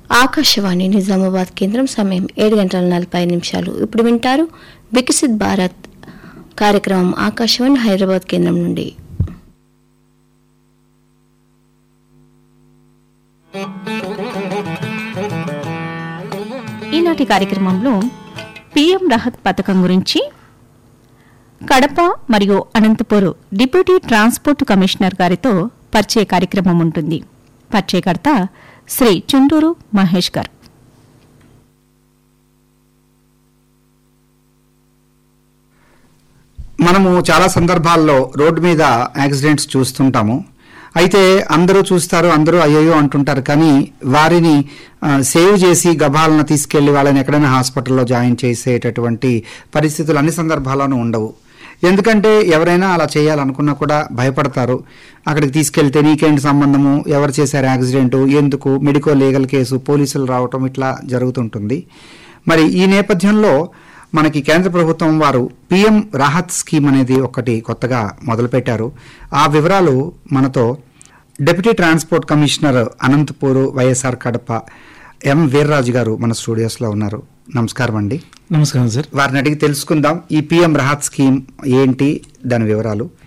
ఆకాశవాణి నిజామాబాద్ కేంద్రం. సమయం 7:40. ఇప్పుడు వింటారు వికసిత్ భారత్ కార్యక్రమం ఆకాశవాణి హైదరాబాద్ కేంద్రం నుండి. ఈనాటి కార్యక్రమంలో పీఎం రాహత్ పథకం గురించి కడప మరియు అనంతపూర్ డిప్యూటీ ట్రాన్స్పోర్ట్ కమిషనర్ గారితో పరిచయ కార్యక్రమం ఉంటుంది. పరిచయకర్త శ్రీ చుండూరు మహేష్ గారు. మనము చాలా సందర్భాల్లో రోడ్డు మీద యాక్సిడెంట్స్ చూస్తుంటాము. అయితే అందరూ చూస్తారు, అందరూ అయ్యో అంటుంటారు, కానీ వారిని సేవ్ చేసి గబాలను తీసుకెళ్లి వాళ్ళని ఎక్కడైనా హాస్పిటల్లో జాయిన్ చేసేటటువంటి పరిస్థితులు అన్ని సందర్భాల్లోనూ ఉండవు. ఎందుకంటే ఎవరైనా అలా చేయాలనుకున్నా కూడా భయపడతారు. అక్కడికి తీసుకెళ్తే నీకేంటి సంబంధము, ఎవరు చేశారు యాక్సిడెంటు, ఎందుకు, మెడికో లీగల్ కేసు, పోలీసులు రావటం ఇట్లా జరుగుతుంటుంది. మరి ఈ నేపథ్యంలో మనకి కేంద్ర ప్రభుత్వం వారు పీఎం రాహత్ స్కీమ్ అనేది ఒకటి కొత్తగా మొదలుపెట్టారు. ఆ వివరాలు మనతో deputy transport commissioner Anantapur YSR Kadapa ఎం వీర్రాజు గారు మన స్టూడియోస్లో ఉన్నారు. నమస్కారం అండి. నమస్కారం సార్. వారిని అడిగి తెలుసుకుందాం ఈ పీఎం రాహత్ స్కీమ్ ఏంటి, దాని వివరాలు.